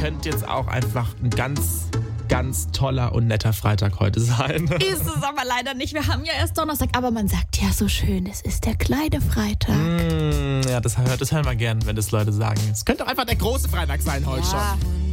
könnte jetzt auch einfach ein ganz, ganz toller und netter Freitag heute sein. Ist es aber leider nicht. Wir haben ja erst Donnerstag, aber man sagt ja so schön, es ist der kleine Freitag. Ja, das hören wir gern, wenn das Leute sagen. Es könnte auch einfach der große Freitag sein heute schon.